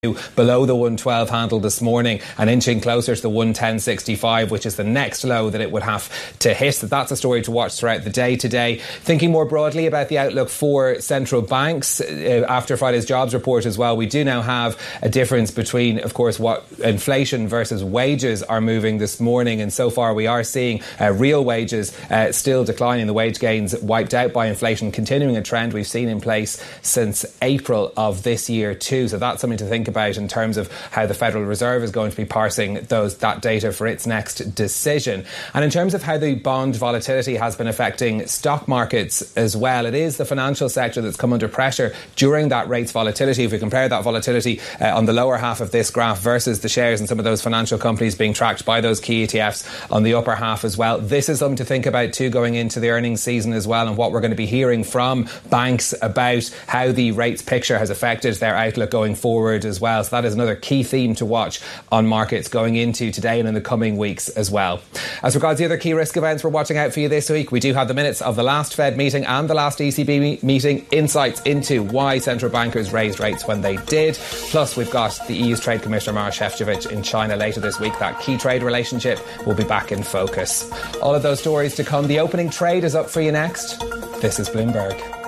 below the 112 handle this morning and inching closer to the 110.65, which is the next low that it would have to hit. So that's a story to watch throughout the day today. Thinking more broadly about the outlook for central banks after Friday's jobs report as well, we do now have a difference between, of course, what inflation versus wages are moving this morning. And so far we are seeing real wages still declining. The wage gains wiped out by inflation, continuing a trend we've seen in place since April of this year too. So that's something to think about in terms of how the Federal Reserve is going to be parsing that data for its next decision. And in terms of how the bond volatility has been affecting stock markets as well, it is the financial sector that's come under pressure during that rates volatility. If we compare that volatility on the lower half of this graph versus the shares and some of those financial companies being tracked by those key ETFs on the upper half as well, this is something to think about too going into the earnings season as well, and what we're going to be hearing from banks about how the rates picture has affected their outlook going forward as well. So that is another key theme to watch on markets going into today and in the coming weeks as well. As regards the other key risk events we're watching out for you this week, we do have the minutes of the last Fed meeting and the last ECB meeting, insights into why central bankers raised rates when they did. Plus, we've got the EU's Trade Commissioner Maroš Šefčovič in China later this week. That key trade relationship will be back in focus. All of those stories to come. The opening trade is up for you next. This is Bloomberg.